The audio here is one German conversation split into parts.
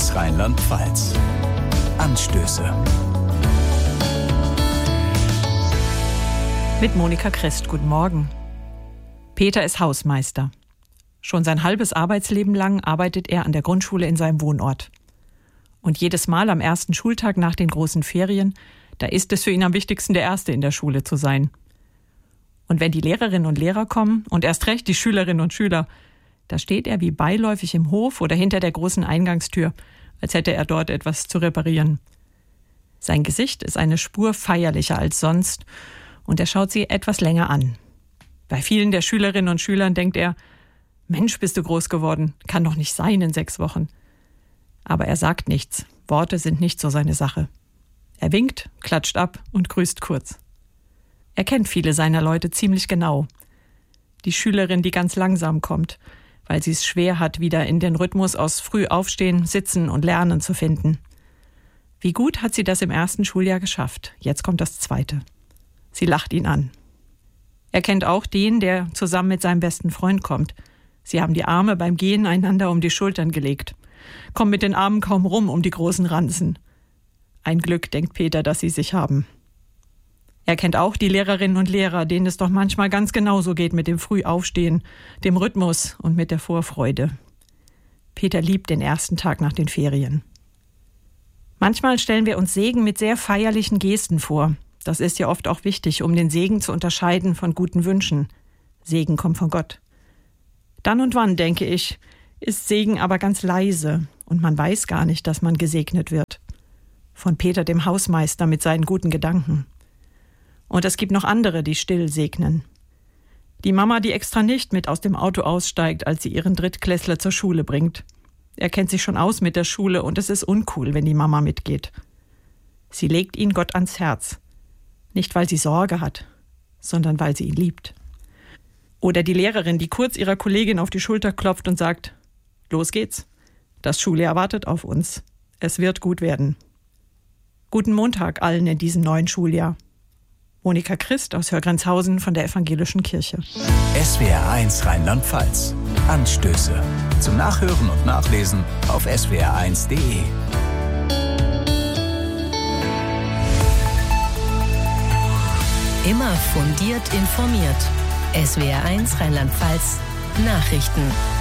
SWR1 Rheinland-Pfalz. Anstöße. Mit Monika Christ, guten Morgen. Peter ist Hausmeister. Schon sein halbes Arbeitsleben lang arbeitet er an der Grundschule in seinem Wohnort. Und jedes Mal am ersten Schultag nach den großen Ferien, da ist es für ihn am wichtigsten, der Erste in der Schule zu sein. Und wenn die Lehrerinnen und Lehrer kommen und erst recht die Schülerinnen und Schüler, da steht er wie beiläufig im Hof oder hinter der großen Eingangstür, als hätte er dort etwas zu reparieren. Sein Gesicht ist eine Spur feierlicher als sonst und er schaut sie etwas länger an. Bei vielen der Schülerinnen und Schülern denkt er, Mensch, bist du groß geworden, kann doch nicht sein in 6 Wochen. Aber er sagt nichts, Worte sind nicht so seine Sache. Er winkt, klatscht ab und grüßt kurz. Er kennt viele seiner Leute ziemlich genau. Die Schülerin, die ganz langsam kommt, weil sie es schwer hat, wieder in den Rhythmus aus früh aufstehen, sitzen und lernen zu finden. Wie gut hat sie das im ersten Schuljahr geschafft? Jetzt kommt das zweite. Sie lacht ihn an. Er kennt auch den, der zusammen mit seinem besten Freund kommt. Sie haben die Arme beim Gehen einander um die Schultern gelegt. Kommen mit den Armen kaum rum um die großen Ranzen. Ein Glück, denkt Peter, dass sie sich haben. Er kennt auch die Lehrerinnen und Lehrer, denen es doch manchmal ganz genauso geht mit dem Frühaufstehen, dem Rhythmus und mit der Vorfreude. Peter liebt den ersten Tag nach den Ferien. Manchmal stellen wir uns Segen mit sehr feierlichen Gesten vor. Das ist ja oft auch wichtig, um den Segen zu unterscheiden von guten Wünschen. Segen kommt von Gott. Dann und wann, denke ich, ist Segen aber ganz leise und man weiß gar nicht, dass man gesegnet wird. Von Peter, dem Hausmeister, mit seinen guten Gedanken. Und es gibt noch andere, die still segnen. Die Mama, die extra nicht mit aus dem Auto aussteigt, als sie ihren Drittklässler zur Schule bringt. Er kennt sich schon aus mit der Schule und es ist uncool, wenn die Mama mitgeht. Sie legt ihn Gott ans Herz. Nicht, weil sie Sorge hat, sondern weil sie ihn liebt. Oder die Lehrerin, die kurz ihrer Kollegin auf die Schulter klopft und sagt, los geht's. Das Schuljahr wartet auf uns. Es wird gut werden. Guten Montag allen in diesem neuen Schuljahr. Monika Christ aus Hörgrenzhausen von der Evangelischen Kirche. SWR1 Rheinland-Pfalz. Anstöße. Zum Nachhören und Nachlesen auf swr1.de. Immer fundiert informiert. SWR1 Rheinland-Pfalz Nachrichten.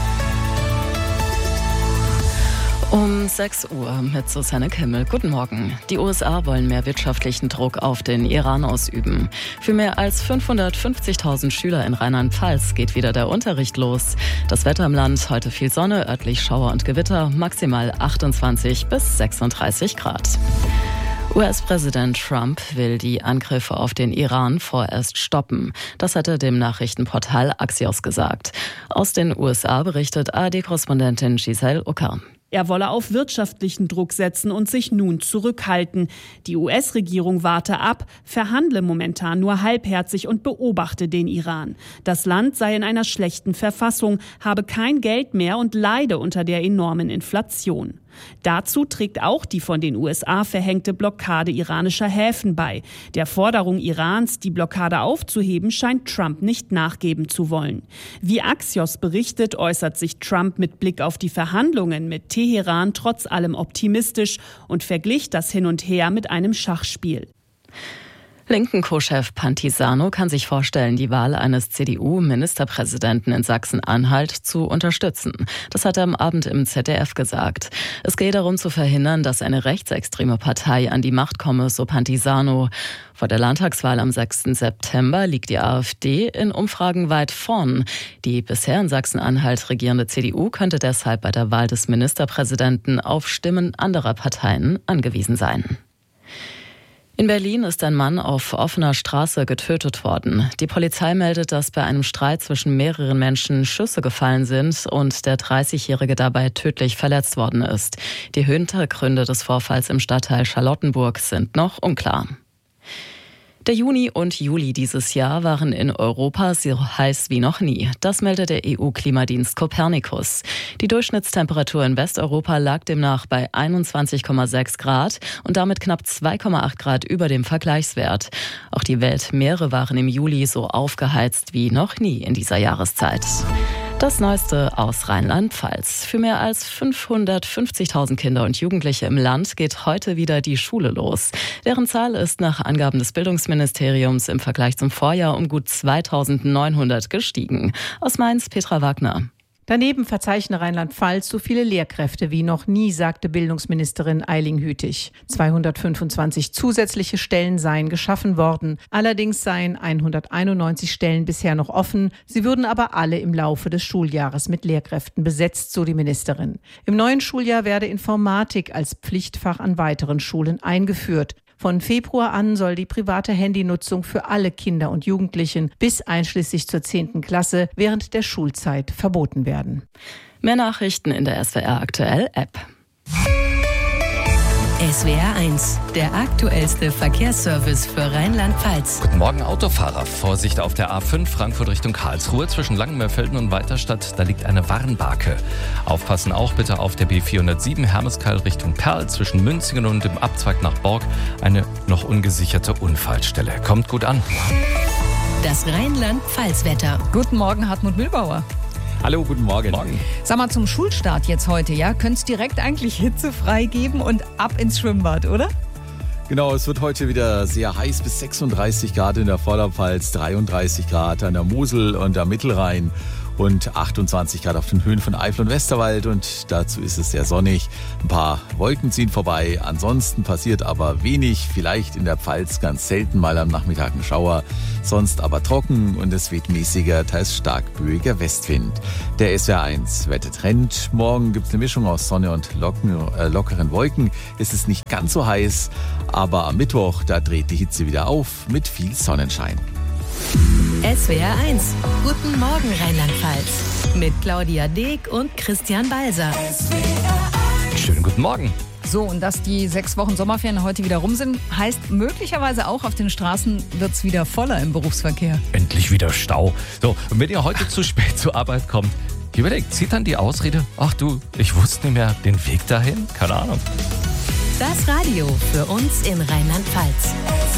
Um 6 Uhr mit Susanne Kimmel. Guten Morgen. Die USA wollen mehr wirtschaftlichen Druck auf den Iran ausüben. Für mehr als 550.000 Schüler in Rheinland-Pfalz geht wieder der Unterricht los. Das Wetter im Land, heute viel Sonne, örtlich Schauer und Gewitter, maximal 28 bis 36 Grad. US-Präsident Trump will die Angriffe auf den Iran vorerst stoppen. Das hat er dem Nachrichtenportal Axios gesagt. Aus den USA berichtet ARD-Korrespondentin Giselle Ucker. Er wolle auf wirtschaftlichen Druck setzen und sich nun zurückhalten. Die US-Regierung warte ab, verhandle momentan nur halbherzig und beobachte den Iran. Das Land sei in einer schlechten Verfassung, habe kein Geld mehr und leide unter der enormen Inflation. Dazu trägt auch die von den USA verhängte Blockade iranischer Häfen bei. Der Forderung Irans, die Blockade aufzuheben, scheint Trump nicht nachgeben zu wollen. Wie Axios berichtet, äußert sich Trump mit Blick auf die Verhandlungen mit Teheran trotz allem optimistisch und verglich das Hin und Her mit einem Schachspiel. Linken Co-Chef Pantisano kann sich vorstellen, die Wahl eines CDU-Ministerpräsidenten in Sachsen-Anhalt zu unterstützen. Das hat er am Abend im ZDF gesagt. Es gehe darum zu verhindern, dass eine rechtsextreme Partei an die Macht komme, so Pantisano. Vor der Landtagswahl am 6. September liegt die AfD in Umfragen weit vorn. Die bisher in Sachsen-Anhalt regierende CDU könnte deshalb bei der Wahl des Ministerpräsidenten auf Stimmen anderer Parteien angewiesen sein. In Berlin ist ein Mann auf offener Straße getötet worden. Die Polizei meldet, dass bei einem Streit zwischen mehreren Menschen Schüsse gefallen sind und der 30-Jährige dabei tödlich verletzt worden ist. Die Hintergründe des Vorfalls im Stadtteil Charlottenburg sind noch unklar. Der Juni und Juli dieses Jahr waren in Europa so heiß wie noch nie. Das meldet der EU-Klimadienst Copernicus. Die Durchschnittstemperatur in Westeuropa lag demnach bei 21,6 Grad und damit knapp 2,8 Grad über dem Vergleichswert. Auch die Weltmeere waren im Juli so aufgeheizt wie noch nie in dieser Jahreszeit. Das Neueste aus Rheinland-Pfalz. Für mehr als 550.000 Kinder und Jugendliche im Land geht heute wieder die Schule los. Deren Zahl ist nach Angaben des Bildungsministeriums im Vergleich zum Vorjahr um gut 2.900 gestiegen. Aus Mainz, Petra Wagner. Daneben verzeichne Rheinland-Pfalz so viele Lehrkräfte wie noch nie, sagte Bildungsministerin Eiling Hütig. 225 zusätzliche Stellen seien geschaffen worden. Allerdings seien 191 Stellen bisher noch offen. Sie würden aber alle im Laufe des Schuljahres mit Lehrkräften besetzt, so die Ministerin. Im neuen Schuljahr werde Informatik als Pflichtfach an weiteren Schulen eingeführt. Von Februar an soll die private Handynutzung für alle Kinder und Jugendlichen bis einschließlich zur 10. Klasse während der Schulzeit verboten werden. Mehr Nachrichten in der SWR Aktuell App. SWR 1, der aktuellste Verkehrsservice für Rheinland-Pfalz. Guten Morgen, Autofahrer. Vorsicht auf der A5 Frankfurt Richtung Karlsruhe. Zwischen Langenmeerfelden und Weiterstadt, da liegt eine Warnbarke. Aufpassen auch bitte auf der B407 Hermeskeil Richtung Perl. Zwischen Münzingen und dem Abzweig nach Borg eine noch ungesicherte Unfallstelle. Kommt gut an. Das Rheinland-Pfalz-Wetter. Guten Morgen, Hartmut Mühlbauer. Hallo, guten Morgen. Morgen. Sag mal, zum Schulstart jetzt heute, ja, könnte es direkt eigentlich hitzefrei geben und ab ins Schwimmbad, oder? Genau, es wird heute wieder sehr heiß, bis 36 Grad in der Vorderpfalz, 33 Grad an der Mosel und am Mittelrhein und 28 Grad auf den Höhen von Eifel und Westerwald, und dazu ist es sehr sonnig. Ein paar Wolken ziehen vorbei, ansonsten passiert aber wenig, vielleicht in der Pfalz ganz selten mal am Nachmittag ein Schauer, sonst aber trocken und es weht mäßiger, teils stark böiger Westwind. Der SWR 1 Wettertrend. Morgen gibt es eine Mischung aus Sonne und lockeren Wolken. Es ist nicht ganz so heiß, aber am Mittwoch, da dreht die Hitze wieder auf mit viel Sonnenschein. SWR 1, guten Morgen Rheinland-Pfalz. Mit Claudia Deek und Christian Balser. Schönen guten Morgen. So, und dass die 6 Wochen Sommerferien heute wieder rum sind, heißt möglicherweise auch, auf den Straßen wird es wieder voller im Berufsverkehr. Endlich wieder Stau. So, und wenn ihr heute zu spät zur Arbeit kommt, überlegt, zieht dann die Ausrede, ach du, ich wusste nicht mehr den Weg dahin? Keine Ahnung. Das Radio für uns in Rheinland-Pfalz.